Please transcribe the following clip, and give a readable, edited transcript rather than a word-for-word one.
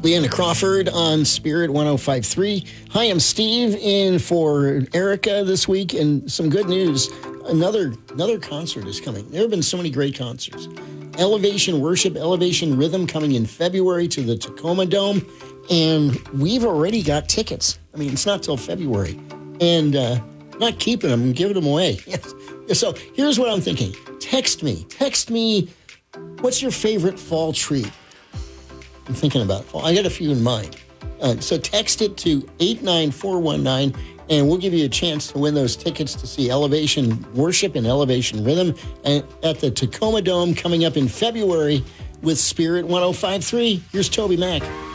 Leanna Crawford on Spirit 105.3. Hi, I'm Steve in for Erica this week, and some good news. Another concert is coming. There have been so many great concerts. Elevation Worship, Elevation Rhythm coming in February to the Tacoma Dome, and we've already got tickets. I mean, it's not till February, and not keeping them and giving them away. Yes. So here's what I'm thinking. Text me. What's your favorite fall treat? I'm thinking about fall. I got a few in mind. So text it to 89419, and we'll give you a chance to win those tickets to see Elevation Worship and Elevation Rhythm at the Tacoma Dome coming up in February with Spirit 105.3. Here's Toby Mac.